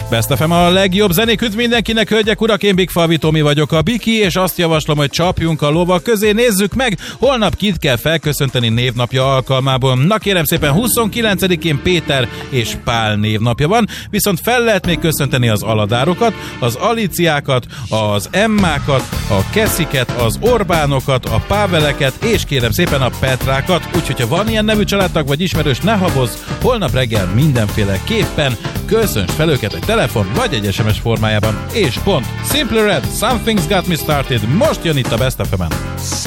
Best FM a legjobb zenék, üdv mindenkinek, hölgyek, urak, én Big Falvi Tomi vagyok, a Biki, és azt javaslom, hogy csapjunk a lovak közé, nézzük meg, holnap kit kell felköszönteni névnapja alkalmából. Na kérem szépen, 29-én Péter és Pál névnapja van, viszont fel lehet még köszönteni az Aladárokat, az Aliciákat, az Emmákat, a Kesziket, az Orbánokat, a Páveleket, és kérem szépen a Petrákat, úgyhogy ha van ilyen nevű családtag vagy ismerős, ne habozz, holnap reggel mindenféle képpen köszönts fel őket egy telefon vagy egy SMS formájában. És pont. Simple Red, Something's Got Me Started, most jön itt a Best FM-en.